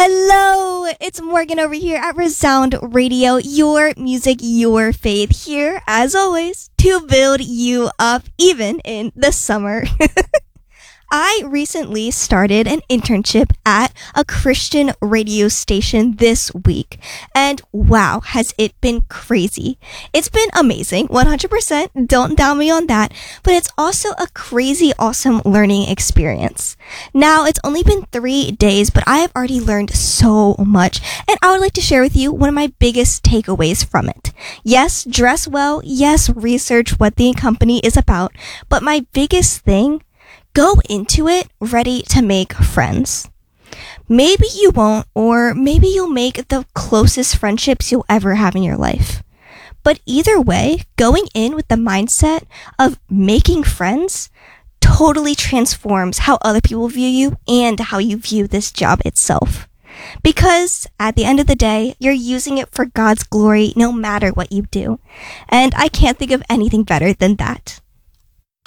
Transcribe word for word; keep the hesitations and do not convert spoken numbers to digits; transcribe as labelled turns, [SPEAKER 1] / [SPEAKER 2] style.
[SPEAKER 1] Hello, it's Morgan over here at Resound Radio, your music, your faith, here as always to build you up even in the summer. I recently started an internship at a Christian radio station this week, and wow, has it been crazy. It's been amazing, one hundred percent, don't doubt me on that, but it's also a crazy awesome learning experience. Now, it's only been three days, but I have already learned so much, and I would like to share with you one of my biggest takeaways from it. Yes, dress well, yes, research what the company is about, but my biggest thing, go into it ready to make friends. Maybe you won't, or maybe you'll make the closest friendships you'll ever have in your life. But either way, going in with the mindset of making friends totally transforms how other people view you and how you view this job itself. Because at the end of the day, you're using it for God's glory no matter what you do. And I can't think of anything better than that.